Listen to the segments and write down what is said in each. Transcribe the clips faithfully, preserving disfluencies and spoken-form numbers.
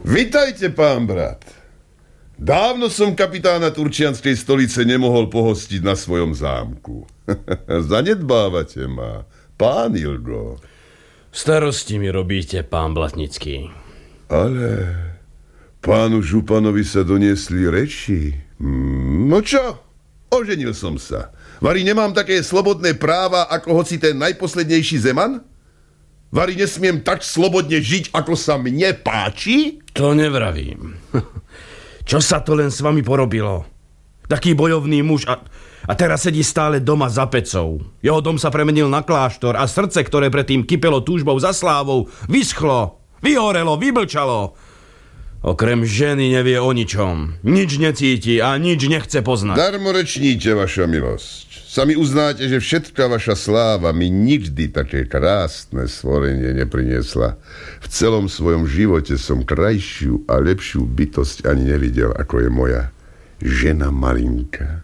Vitajte, pán brat. Dávno som kapitána Turčianskej stolice nemohol pohostiť na svojom zámku. Zanedbávate ma, pán Ilgo. Starosti mi robíte, pán Blatnický. Ale pánu županovi sa doniesli reči. No čo? Oženil som sa. Vari nemám také slobodné práva, ako hoci ten najposlednejší zeman? Vari nesmiem tak slobodne žiť, ako sa mne páči? To nevravím. Čo sa to len s vami porobilo? Taký bojovný muž a, a teraz sedí stále doma za pecou. Jeho dom sa premenil na kláštor a srdce, ktoré predtým kypelo túžbou za slávou, vyschlo, vyhorelo, vyblčalo. Okrem ženy nevie o ničom. Nič necíti a nič nechce poznať. Darmo rečníte, vaša milosť. Sami uznáte, že všetká vaša sláva mi nikdy také krásne stvorenie nepriniesla. V celom svojom živote som krajšiu a lepšiu bytosť ani nevidel, ako je moja žena Malinka.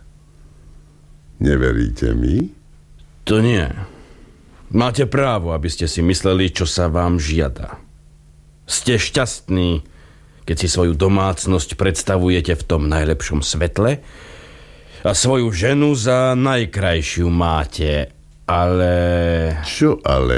Neveríte mi? To nie. Máte právo, aby ste si mysleli, čo sa vám žiada. Ste šťastní, keď si svoju domácnosť predstavujete v tom najlepšom svetle a svoju ženu za najkrajšiu máte, ale... Čo ale?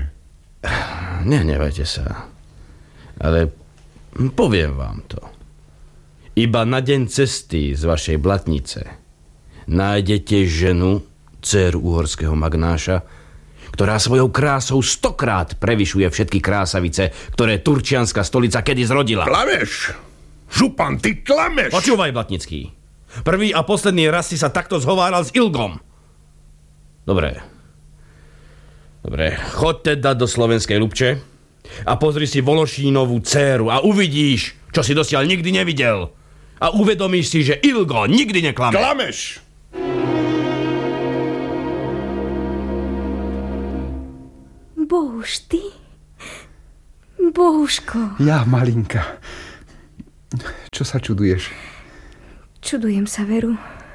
Nehnevajte sa. Ale poviem vám to. Iba na deň cesty z vašej Blatnice nájdete ženu, dcéru uhorského magnáša, ktorá svojou krásou stokrát prevyšuje všetky krásavice, ktoré Turčianska stolica kedy zrodila. Klameš! Župan, ty klameš! Počúvaj, Blatnický. Prvý a posledný raz si sa takto zhováral s Ilgom. Dobre. Dobre, choď teda do Slovenskej Ľupče a pozri si Vološínovú dcéru a uvidíš, čo si dosiaľ nikdy nevidel. A uvedomíš si, že Ilgo nikdy neklame. Klameš! Bohuž, ty? Bohuško. Ja, Malinka. Čo sa čuduješ? Čudujem sa, Veru.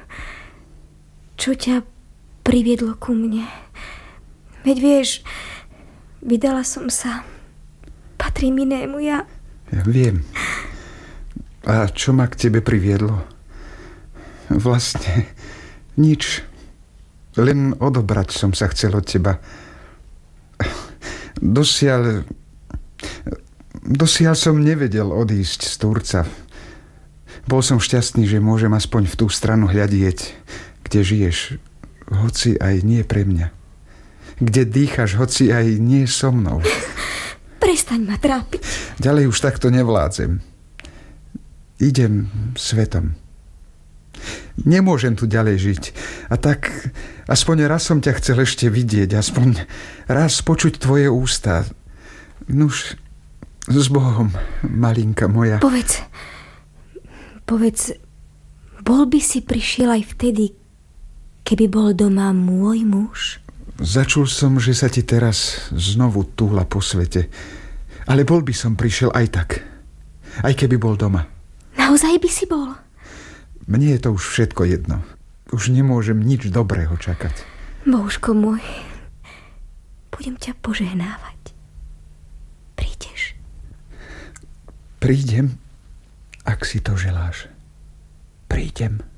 Čo ťa priviedlo ku mne? Veď vieš, vydala som sa. Patrím inému, ja... Ja viem. A čo ma k tebe priviedlo? Vlastne nič. Len odobrať som sa chcel od teba. Dosiaľ... Dosiaľ som nevedel odísť z Turca. Bol som šťastný, že môžem aspoň v tú stranu hľadieť, kde žiješ, hoci aj nie pre mňa. Kde dýchaš, hoci aj nie so mnou. Prestaň ma trápiť. Ďalej už takto nevládzem. Idem svetom. Nemôžem tu ďalej žiť. A tak aspoň raz som ťa chcel ešte vidieť, aspoň raz počuť tvoje ústa. Nuž, s Bohom, Malinka moja. Povedz... Povedz, bol by si prišiel aj vtedy, keby bol doma môj muž? Začul som, že sa ti teraz znovu túla po svete. Ale bol by som prišiel aj tak. Aj keby bol doma. Naozaj by si bol? Mne je to už všetko jedno. Už nemôžem nič dobrého čakať. Bohuško môj, budem ťa požehnávať. Prídeš? Prídem, ak si to želáš. Prídem.